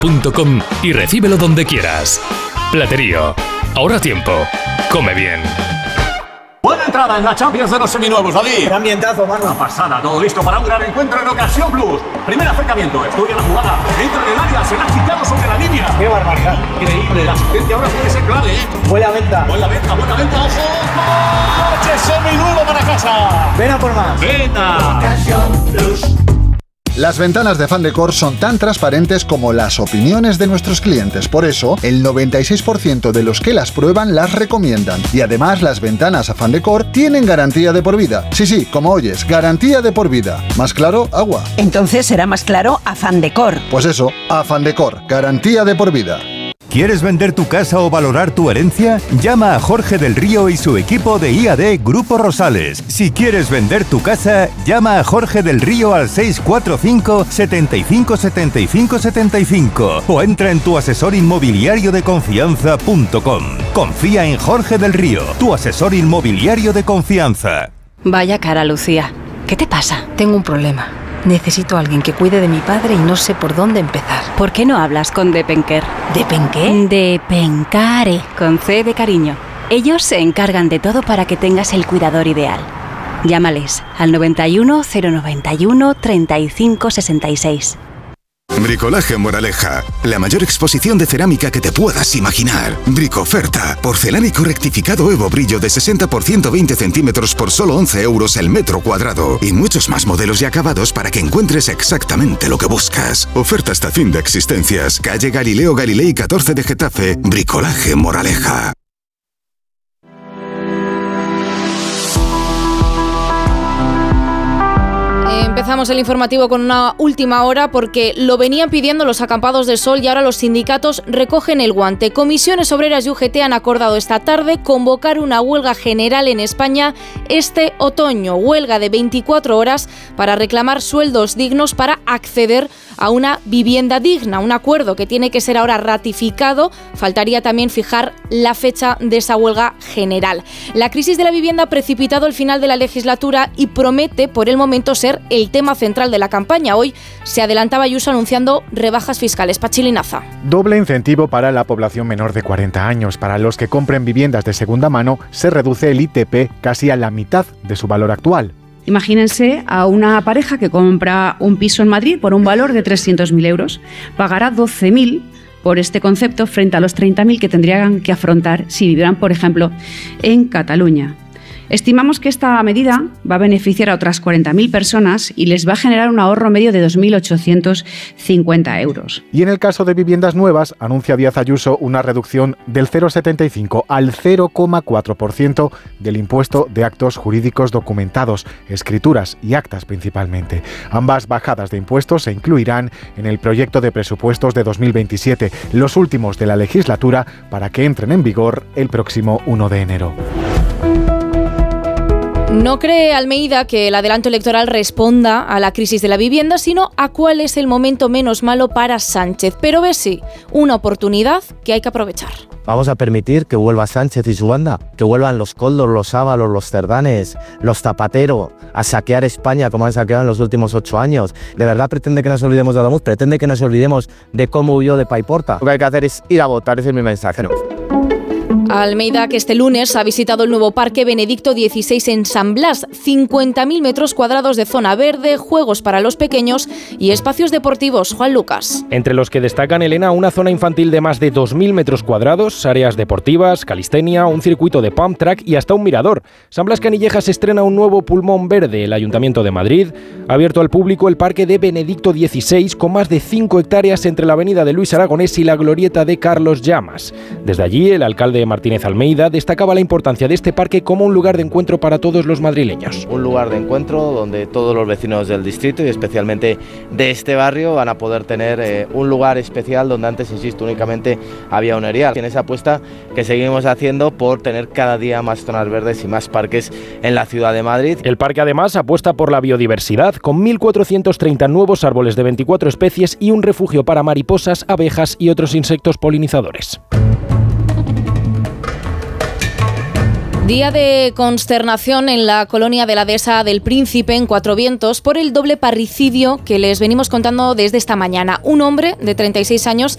y recíbelo donde quieras. Platerío. Ahorra tiempo. Come bien. Buena entrada en la Champions de los seminuevos, David. Qué ambientazo, Manu. Una pasada, todo listo para un gran encuentro en Ocasión Plus. Primer acercamiento, estudia la jugada. Entra en el área, se la ha quitado sobre la línea. Qué barbaridad. Increíble, la asistencia ahora puede ser clave, Buena venta. Buena venta, ojo. ¡Coche seminuevo para casa! Ven a por más. ¡Venta! Ocasión Plus. Las ventanas de Afán Decor son tan transparentes como las opiniones de nuestros clientes. Por eso, el 96% de los que las prueban las recomiendan. Y además, las ventanas Afán Decor tienen garantía de por vida. Sí, como oyes, garantía de por vida. ¿Más claro? Agua. Entonces será más claro Afán Decor. Pues eso, Afán Decor, garantía de por vida. ¿Quieres vender tu casa o valorar tu herencia? Llama a Jorge del Río y su equipo de IAD Grupo Rosales. Si quieres vender tu casa, llama a Jorge del Río al 645 75 75 75 o entra en tuasesorinmobiliariodeconfianza.com. Confía en Jorge del Río, tu asesor inmobiliario de confianza. Vaya cara, Lucía. ¿Qué te pasa? Tengo un problema. Necesito a alguien que cuide de mi padre y no sé por dónde empezar. ¿Por qué no hablas con Depenker? ¿Depenqué? Depencare, con C de cariño. Ellos se encargan de todo para que tengas el cuidador ideal. Llámales al 91 091 35 66. Bricolaje Moraleja, la mayor exposición de cerámica que te puedas imaginar. Bricoferta, porcelánico rectificado Evo Brillo de 60% 20 centímetros por solo 11 euros el metro cuadrado. Y muchos más modelos y acabados para que encuentres exactamente lo que buscas. Oferta hasta fin de existencias. Calle Galileo Galilei 14 de Getafe. Bricolaje Moraleja. Empezamos el informativo con una última hora porque lo venían pidiendo los acampados de sol y ahora los sindicatos recogen el guante. Comisiones Obreras y UGT han acordado esta tarde convocar una huelga general en España este otoño. Huelga de 24 horas para reclamar sueldos dignos para acceder a una vivienda digna. Un acuerdo que tiene que ser ahora ratificado. Faltaría también fijar la fecha de esa huelga general. La crisis de la vivienda ha precipitado el final de la legislatura y promete por el momento ser el tema central de la campaña. Hoy se adelantaba Ayuso anunciando rebajas fiscales. Pachilinaza. Doble incentivo para la población menor de 40 años. Para los que compren viviendas de segunda mano, se reduce el ITP casi a la mitad de su valor actual. Imagínense a una pareja que compra un piso en Madrid por un valor de 300.000 euros. Pagará 12.000 por este concepto frente a los 30.000 que tendrían que afrontar si vivieran, por ejemplo, en Cataluña. Estimamos que esta medida va a beneficiar a otras 40.000 personas y les va a generar un ahorro medio de 2.850 euros. Y en el caso de viviendas nuevas, anuncia Díaz Ayuso una reducción del 0,75 al 0,4% del impuesto de actos jurídicos documentados, escrituras y actas principalmente. Ambas bajadas de impuestos se incluirán en el proyecto de presupuestos de 2027, los últimos de la legislatura, para que entren en vigor el próximo 1 de enero. No cree Almeida que el adelanto electoral responda a la crisis de la vivienda, sino a cuál es el momento menos malo para Sánchez. Pero ve sí, una oportunidad que hay que aprovechar. Vamos a permitir que vuelva Sánchez y su banda, que vuelvan los Koldos, los Ábalos, los Cerdanes, los Zapatero, a saquear España como han saqueado en los últimos 8 años. ¿De verdad pretende que nos olvidemos de Adamuz? ¿Pretende que nos olvidemos de cómo huyó de Paiporta? Lo que hay que hacer es ir a votar, ese es mi mensaje. Almeida, que este lunes ha visitado el nuevo Parque Benedicto XVI en San Blas, 50.000 metros cuadrados de zona verde, juegos para los pequeños y espacios deportivos. Juan Lucas. Entre los que destacan, Elena, una zona infantil de más de 2.000 metros cuadrados, áreas deportivas, calistenia, un circuito de pump track y hasta un mirador. San Blas Canillejas estrena un nuevo pulmón verde. El Ayuntamiento de Madrid ha abierto al público el Parque de Benedicto XVI con más de 5 hectáreas entre la avenida de Luis Aragonés y la glorieta de Carlos Llamas. Desde allí, el alcalde Martínez Almeida destacaba la importancia de este parque como un lugar de encuentro para todos los madrileños. Un lugar de encuentro donde todos los vecinos del distrito y especialmente de este barrio van a poder tener un lugar especial donde antes, insisto, únicamente había un erial. En esa apuesta que seguimos haciendo por tener cada día más zonas verdes y más parques en la ciudad de Madrid. El parque además apuesta por la biodiversidad con 1.430 nuevos árboles de 24 especies y un refugio para mariposas, abejas y otros insectos polinizadores. Día de consternación en la colonia de la Dehesa del Príncipe, en Cuatro Vientos, por el doble parricidio que les venimos contando desde esta mañana. Un hombre de 36 años